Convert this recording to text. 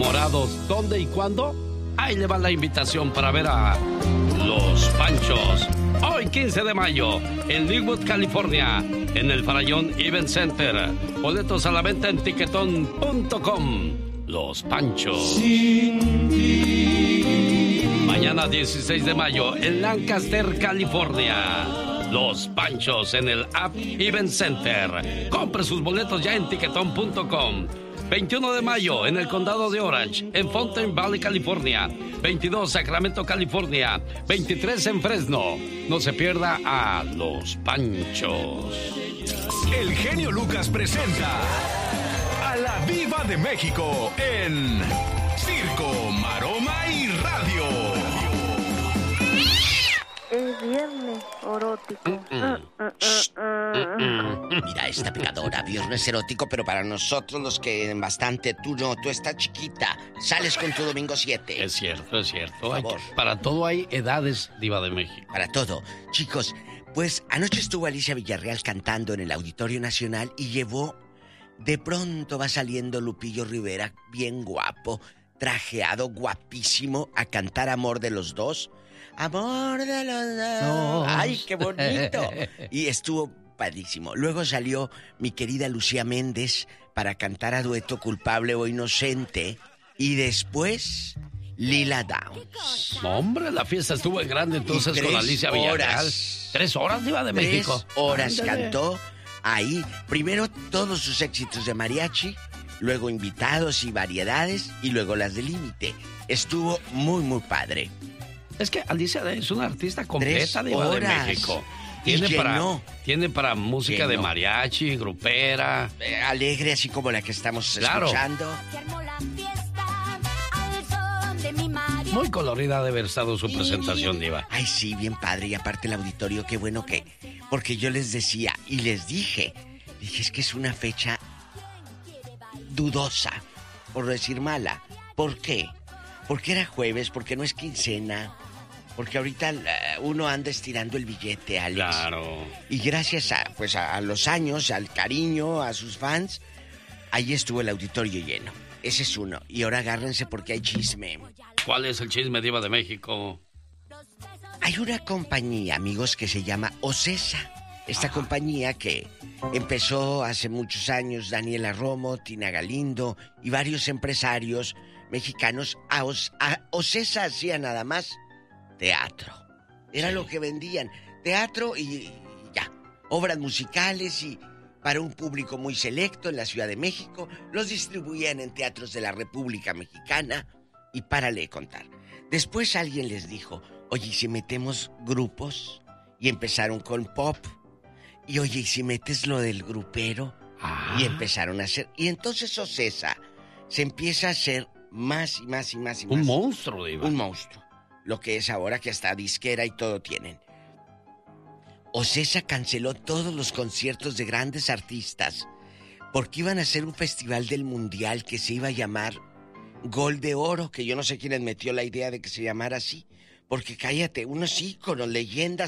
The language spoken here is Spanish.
enamorados. ¿Dónde y cuándo? Ahí le va la invitación para ver a Los Panchos. Hoy 15 de mayo en Linwood, California, en el Farallón Event Center. Boletos a la venta en tiquetón.com. Los Panchos. Mañana 16 de mayo en Lancaster, California. Los Panchos en el App Event Center. Compre sus boletos ya en tiquetón.com. 21 de mayo en el Condado de Orange, en Fountain Valley, California. 22, Sacramento, California. 23 en Fresno. No se pierda a Los Panchos. El genio Lucas presenta a la Diva de México en Circo, Maroma y Radio. Es viernes erótico. Mira, esta pecadora, viernes erótico, pero para nosotros los que bastante, tú no, tú estás chiquita, sales con tu domingo 7. Es cierto, es cierto. Por favor. Para todo hay edades, Diva de México. Para todo. Chicos, pues anoche estuvo Alicia Villarreal cantando en el Auditorio Nacional y de pronto va saliendo Lupillo Rivera, bien guapo, trajeado, guapísimo, a cantar Amor de los Dos. Amor de los dos. No. ¡Ay, qué bonito! Y estuvo padrísimo. Luego salió mi querida Lucía Méndez para cantar a dueto Culpable o Inocente. Y después, Lila Downs. No, hombre, la fiesta estuvo en grande entonces con Alicia Villarreal. 3 horas, Diva de México. 3 horas cantó ahí. Primero todos sus éxitos de mariachi, luego invitados y variedades, y luego las de Límite. Estuvo muy, muy padre. Es que Alicia es una artista completa, Diva de México. Tiene para música de mariachi, grupera. Alegre, así como la que estamos escuchando. Muy colorida debe haber estado su presentación, Diva. Ay, sí, bien padre. Y aparte el auditorio, qué bueno que... Porque yo les decía y les dije, es que es una fecha dudosa, por no decir mala. ¿Por qué? Porque era jueves, porque no es quincena... Porque ahorita uno anda estirando el billete, Alex. Claro. Y gracias a los años, al cariño, a sus fans, ahí estuvo el auditorio lleno. Ese es uno. Y ahora agárrense porque hay chisme. ¿Cuál es el chisme, Diva de México? Hay una compañía, amigos, que se llama Ocesa. Esta compañía que empezó hace muchos años Daniela Romo, Tina Galindo y varios empresarios mexicanos. A Ocesa hacía nada más teatro. Era lo que vendían. Teatro y ya. Obras musicales y para un público muy selecto en la Ciudad de México. Los distribuían en teatros de la República Mexicana. Y párale de contar. Después alguien les dijo, oye, ¿y si metemos grupos? Y empezaron con pop. Y oye, ¿y si metes lo del grupero? Y empezaron a hacer. Y entonces Ocesa se empieza a hacer más y más y más y más. Un monstruo, Diva. Un monstruo. Lo que es ahora que hasta disquera y todo tienen. Ocesa canceló todos los conciertos de grandes artistas porque iban a hacer un festival del mundial que se iba a llamar Gol de Oro, que yo no sé quién les metió la idea de que se llamara así, porque cállate, unos íconos, leyendas